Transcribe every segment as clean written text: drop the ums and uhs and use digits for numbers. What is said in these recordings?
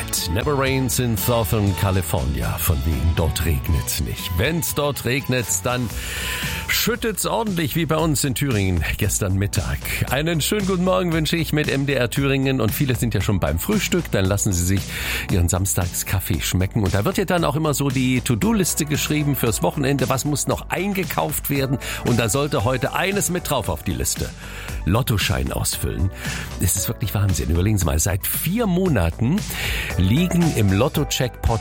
It never rains in Southern California. Von wegen, dort regnet's nicht. Wenn's dort regnet, dann schüttet's ordentlich, wie bei uns in Thüringen gestern Mittag. Einen schönen guten Morgen wünsche ich mit MDR Thüringen. Und viele sind ja schon beim Frühstück. Dann lassen sie sich ihren Samstagskaffee schmecken. Und da wird ja dann auch immer so die To-Do-Liste geschrieben fürs Wochenende. Was muss noch eingekauft werden? Und da sollte heute eines mit drauf auf die Liste. Lottoschein ausfüllen. Das ist wirklich Wahnsinn. Überlegen Sie mal, seit 4 Monaten liegen im Lotto-Jackpot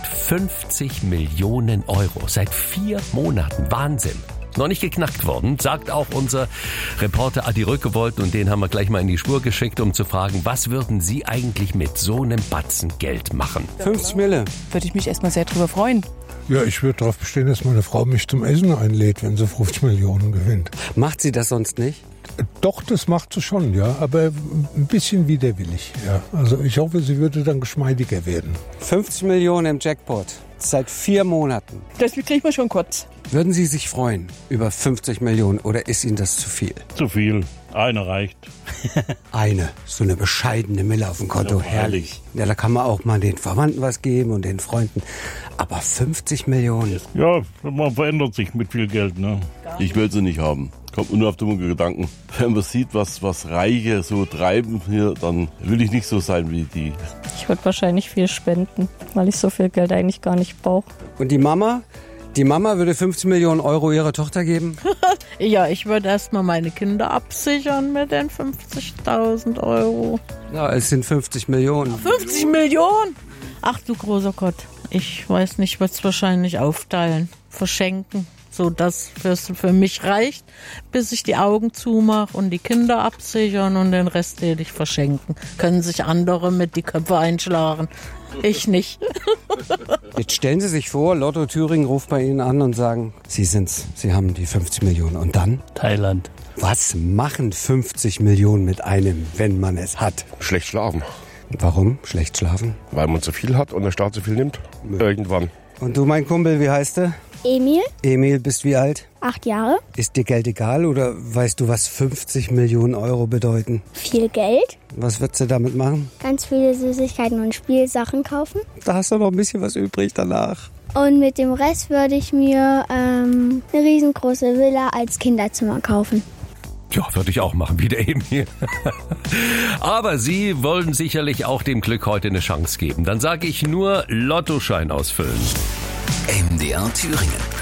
50 Millionen Euro. Seit 4 Monaten. Wahnsinn. Noch nicht geknackt worden, sagt auch unser Reporter Adi Rückewold, und den haben wir gleich mal in die Spur geschickt, um zu fragen, was würden Sie eigentlich mit so einem Batzen Geld machen? 50 Mille. Würde ich mich erstmal sehr drüber freuen. Ja, ich würde darauf bestehen, dass meine Frau mich zum Essen einlädt, wenn sie 50 Millionen gewinnt. Macht sie das sonst nicht? Doch, das macht sie schon, ja, aber ein bisschen widerwillig, ja. Also ich hoffe, sie würde dann geschmeidiger werden. 50 Millionen im Jackpot. Seit 4 Monaten. Das kriegt man schon kurz. Würden Sie sich freuen über 50 Millionen oder ist Ihnen das zu viel? Zu viel. Eine reicht. Eine. So eine bescheidene Mille auf dem Konto. Ja, herrlich. Ja, da kann man auch mal den Verwandten was geben und den Freunden. Aber 50 Millionen? Ja, man verändert sich mit viel Geld, ne? Ich will sie nicht haben. Kommt nur auf dumme Gedanken. Wenn man sieht, was Reiche so treiben hier, dann will ich nicht so sein wie die. Ich würde wahrscheinlich viel spenden, weil ich so viel Geld eigentlich gar nicht brauche. Und die Mama? Die Mama würde 50 Millionen Euro ihrer Tochter geben? Ja, ich würde erstmal meine Kinder absichern mit den 50.000 Euro. Ja, es sind 50 Millionen. 50 Millionen? Ach du großer Gott. Ich weiß nicht, ich würde es wahrscheinlich aufteilen, verschenken, so dass es für mich reicht, bis ich die Augen zumache und die Kinder absichern und den Rest werde ich verschenken. Können sich andere mit die Köpfe einschlagen. Ich nicht. Jetzt stellen Sie sich vor, Lotto Thüringen ruft bei Ihnen an und sagen, Sie sind's, Sie haben die 50 Millionen. Und dann? Thailand. Was machen 50 Millionen mit einem, wenn man es hat? Schlecht schlafen. Warum schlecht schlafen? Weil man zu viel hat und der Staat zu viel nimmt. Irgendwann. Und du, mein Kumpel, wie heißt du? Emil, Emil, bist wie alt? 8 Jahre, Ist dir Geld egal oder weißt du, was 50 Millionen Euro bedeuten? viel Geld, Was würdest du damit machen? ganz viele Süßigkeiten und Spielsachen kaufen. Da hast du noch ein bisschen was übrig danach. Und mit dem Rest würde ich mir eine riesengroße Villa als Kinderzimmer kaufen. Ja, würde ich auch machen, wie der Emil. Aber Sie wollen sicherlich auch dem Glück heute eine Chance geben. Dann sage ich nur Lottoschein ausfüllen. MDR Thüringen.